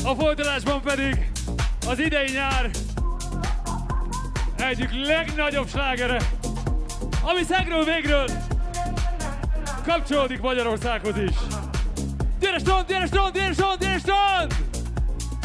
A folytatásban pedig az idei nyár egyik legnagyobb slágere, ami szegről végről kapcsolódik Magyarországhoz is. Gyere Strand, gyere Strand, gyere Strand, gyere Strand!